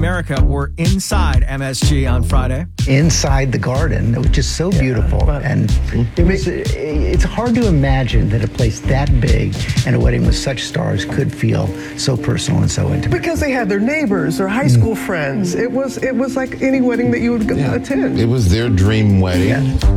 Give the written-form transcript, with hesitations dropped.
America were inside MSG on Friday. Inside the garden, which is so beautiful. And it's hard to imagine that a place that big and a wedding with such stars could feel so personal and so intimate. Because they had their neighbors, their high school friends. It was like any wedding that you would attend. It was their dream wedding. Yeah.